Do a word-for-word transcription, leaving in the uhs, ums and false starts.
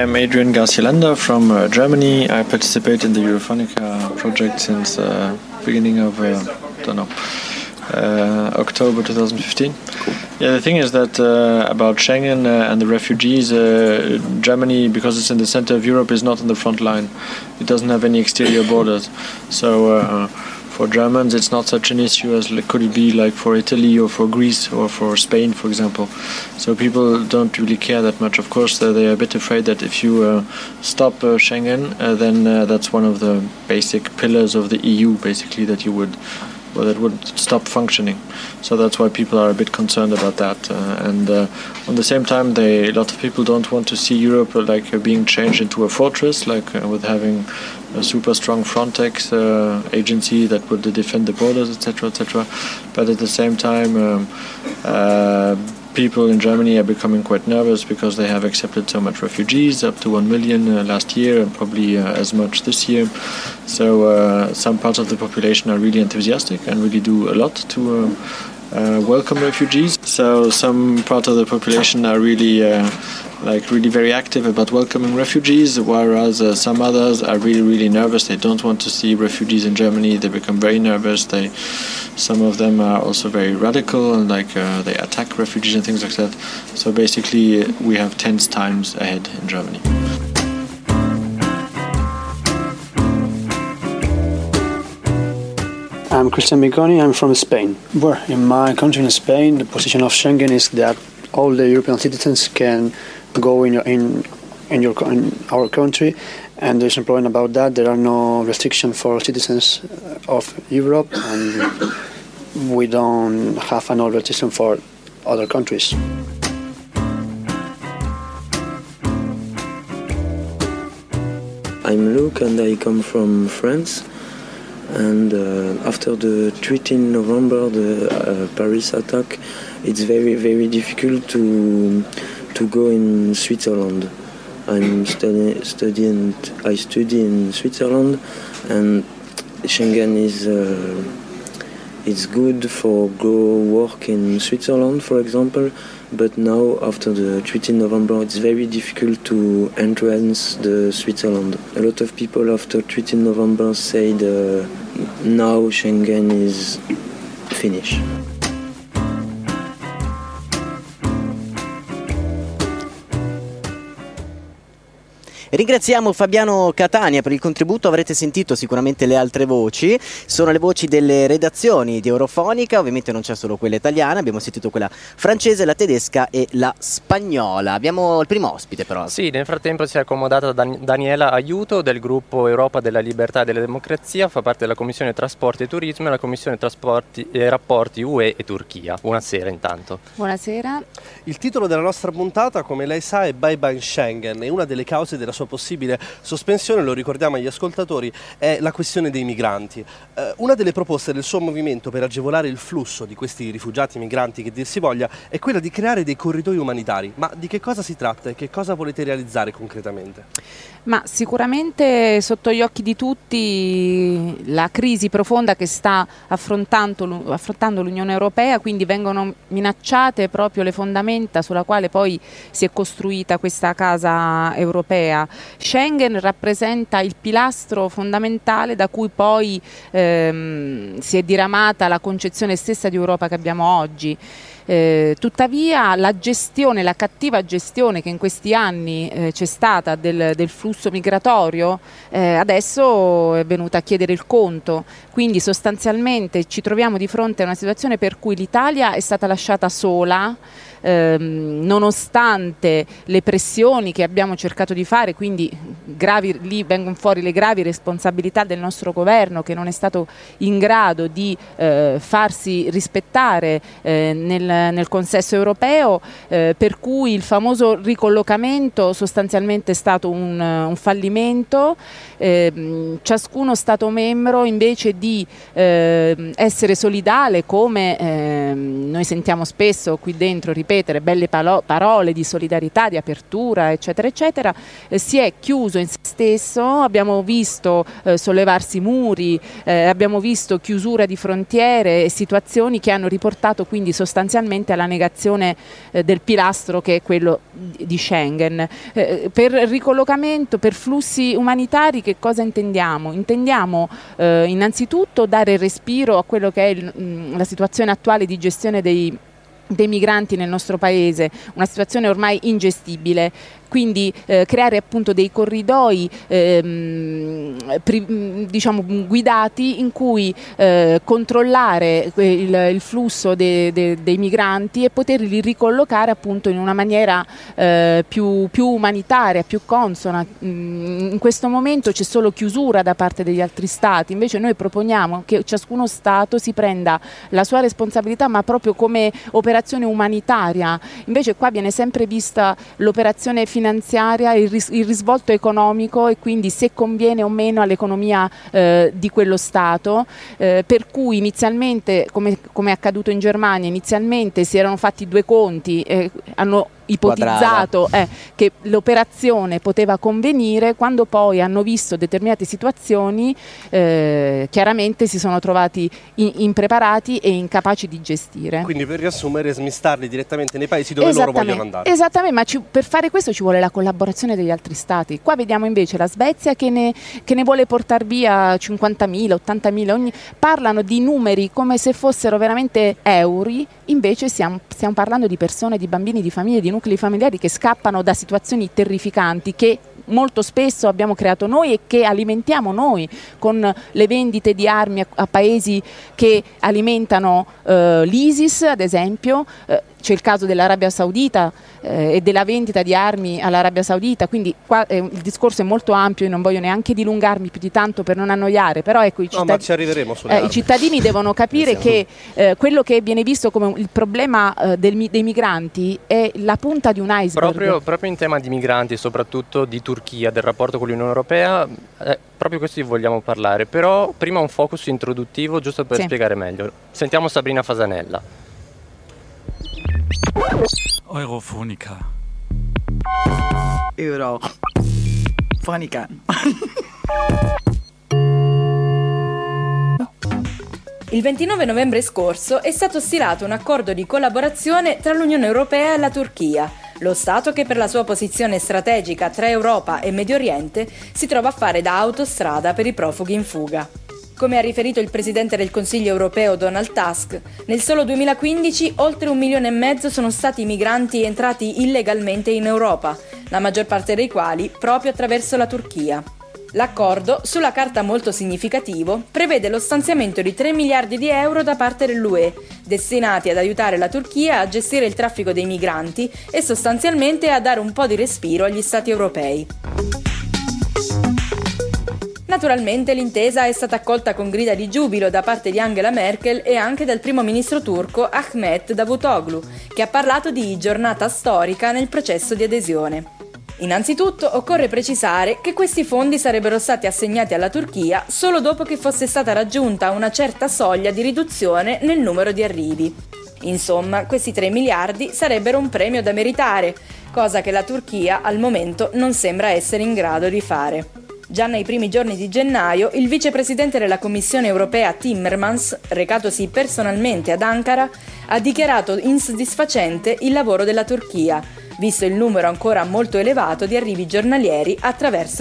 I'm Adrian Garcia-Landa from uh, Germany. I participate in the Europhonica project since uh, beginning of, uh, don't know, uh, October twenty fifteen. Cool. Yeah, the thing is that uh, about Schengen uh, and the refugees, uh, Germany, because it's in the center of Europe, is not on the front line. It doesn't have any exterior borders. So uh, for Germans, it's not such an issue as could it be like for Italy or for Greece or for Spain, for example. So people don't really care that much. Of course, uh, they are a bit afraid that if you uh, stop uh, Schengen, uh, then uh, that's one of the basic pillars of the E U, basically, that you would, well, that would stop functioning. So that's why people are a bit concerned about that. Uh, and uh, on the same time, they, a lot of people don't want to see Europe uh, like uh, being changed into a fortress, like uh, with having a super strong Frontex uh, agency that would defend the borders, et cetera, et cetera. But at the same time, um, uh, people in Germany are becoming quite nervous because they have accepted so much refugees, up to one million uh, last year and probably uh, as much this year. So uh, some parts of the population are really enthusiastic and really do a lot to uh, uh, welcome refugees. So some part of the population are really uh, like really very active about welcoming refugees, whereas uh, some others are really really nervous. They don't want to see refugees in Germany. They become very nervous. They some of them are also very radical and like uh, they attack refugees and things like that. So basically we have tense times ahead in Germany. I'm Christian Miconi, I'm from Spain. Well, in my country, in Spain, the position of Schengen is that all the European citizens can go in your, in, in, your, in our country, and there's no problem about that. There are no restrictions for citizens of Europe, and we don't have no restriction for other countries. I'm Luke and I come from France. And uh, after the treaty in November, the uh, Paris attack, it's very, very difficult to to go in Switzerland. I'm study, studying. I study in Switzerland, and Schengen is uh, it's good for go work in Switzerland, for example. But now, after the treaty in November, it's very difficult to entrance the Switzerland. A lot of people after treaty in November said uh, now Schengen is finished. Ringraziamo Fabiano Catania per il contributo. Avrete sentito sicuramente le altre voci, sono le voci delle redazioni di Europhonica, ovviamente non c'è solo quella italiana, abbiamo sentito quella francese, la tedesca e la spagnola. Abbiamo il primo ospite però. Sì, nel frattempo si è accomodata Dan- Daniela Aiuto del gruppo Europa della Libertà e della Democrazia, fa parte della Commissione Trasporti e Turismo e la Commissione Trasporti e Rapporti U E e Turchia. Buonasera intanto. Buonasera. Il titolo della nostra puntata, come lei sa, è Bye Bye Schengen, e una delle cause della sua possibile sospensione, lo ricordiamo agli ascoltatori, è la questione dei migranti. Eh, una delle proposte del suo movimento per agevolare il flusso di questi rifugiati migranti, che dir si voglia, è quella di creare dei corridoi umanitari. Ma di che cosa si tratta e che cosa volete realizzare concretamente? Ma sicuramente sotto gli occhi di tutti la crisi profonda che sta affrontando, affrontando l'Unione Europea, quindi vengono minacciate proprio le fondamenta sulla quale poi si è costruita questa casa europea. Schengen rappresenta il pilastro fondamentale da cui poi ehm, si è diramata la concezione stessa di Europa che abbiamo oggi. Eh, tuttavia la gestione, la cattiva gestione che in questi anni eh, c'è stata del, del flusso migratorio eh, adesso è venuta a chiedere il conto, quindi sostanzialmente ci troviamo di fronte a una situazione per cui l'Italia è stata lasciata sola, ehm, nonostante le pressioni che abbiamo cercato di fare, quindi gravi, lì vengono fuori le gravi responsabilità del nostro governo che non è stato in grado di eh, farsi rispettare eh, nel nel consesso europeo, eh, per cui il famoso ricollocamento sostanzialmente è stato un, un fallimento. Eh, ciascuno Stato membro, invece di eh, essere solidale, come eh, noi sentiamo spesso qui dentro ripetere belle palo- parole di solidarietà, di apertura, eccetera eccetera, eh, si è chiuso chiuso in se stesso, abbiamo visto eh, sollevarsi muri, eh, abbiamo visto chiusura di frontiere e situazioni che hanno riportato quindi sostanzialmente alla negazione eh, del pilastro che è quello di, di Schengen. Eh, per ricollocamento, per flussi umanitari che cosa intendiamo? Intendiamo eh, innanzitutto dare respiro a quello che è il, mh, la situazione attuale di gestione dei dei migranti nel nostro paese, una situazione ormai ingestibile. Quindi eh, creare appunto dei corridoi ehm, pri, diciamo guidati in cui eh, controllare il, il flusso de, de, dei migranti e poterli ricollocare appunto in una maniera eh, più, più umanitaria, più consona. In questo momento c'è solo chiusura da parte degli altri stati, invece noi proponiamo che ciascuno stato si prenda la sua responsabilità, ma proprio come operazione umanitaria. Invece qua viene sempre vista l'operazione finanziaria, il, ris- il risvolto economico e quindi se conviene o meno all'economia eh, di quello Stato, eh, per cui inizialmente, come, come è accaduto in Germania, inizialmente si erano fatti due conti, eh, hanno ipotizzato eh, che l'operazione poteva convenire, quando poi hanno visto determinate situazioni eh, chiaramente si sono trovati in- impreparati e incapaci di gestire. Quindi per riassumere, smistarli direttamente nei paesi dove loro vogliono andare. Esattamente, ma ci, per fare questo ci vuole la collaborazione degli altri stati. Qua vediamo invece la Svezia che ne, che ne vuole portare via cinquantamila, ottantamila, ogni, parlano di numeri come se fossero veramente euro, invece stiamo, stiamo parlando di persone, di bambini, di famiglie, di nuclei familiari che scappano da situazioni terrificanti che molto spesso abbiamo creato noi e che alimentiamo noi con le vendite di armi a, a paesi che alimentano eh, l'ISIS, ad esempio. Eh, c'è il caso dell'Arabia Saudita eh, e della vendita di armi all'Arabia Saudita, quindi qua eh, il discorso è molto ampio e non voglio neanche dilungarmi più di tanto per non annoiare, però ecco i, cittad- no, ma ci arriveremo sulle eh, armi. i cittadini devono capire che eh, quello che viene visto come il problema eh, del, dei migranti è la punta di un iceberg. Proprio, proprio in tema di migranti, soprattutto di Turchia, del rapporto con l'Unione Europea, eh, proprio questo di vogliamo parlare, però prima un focus introduttivo giusto per Sì. spiegare meglio. Sentiamo Sabrina Fasanella. Eurofonica. Eurofonica. Il ventinove novembre scorso è stato stilato un accordo di collaborazione tra l'Unione Europea e la Turchia, lo Stato che per la sua posizione strategica tra Europa e Medio Oriente si trova a fare da autostrada per i profughi in fuga. Come ha riferito il Presidente del Consiglio europeo Donald Tusk, nel solo duemilaquindici oltre un milione e mezzo sono stati i migranti entrati illegalmente in Europa, la maggior parte dei quali proprio attraverso la Turchia. L'accordo, sulla carta molto significativo, prevede lo stanziamento di tre miliardi di euro da parte dell'U E, destinati ad aiutare la Turchia a gestire il traffico dei migranti e sostanzialmente a dare un po' di respiro agli Stati europei. Naturalmente l'intesa è stata accolta con grida di giubilo da parte di Angela Merkel e anche dal primo ministro turco Ahmet Davutoglu, che ha parlato di giornata storica nel processo di adesione. Innanzitutto occorre precisare che questi fondi sarebbero stati assegnati alla Turchia solo dopo che fosse stata raggiunta una certa soglia di riduzione nel numero di arrivi. Insomma, questi tre miliardi sarebbero un premio da meritare, cosa che la Turchia al momento non sembra essere in grado di fare. Già nei primi giorni di gennaio, il vicepresidente della Commissione europea Timmermans, recatosi personalmente ad Ankara, ha dichiarato insoddisfacente il lavoro della Turchia, visto il numero ancora molto elevato di arrivi giornalieri attraverso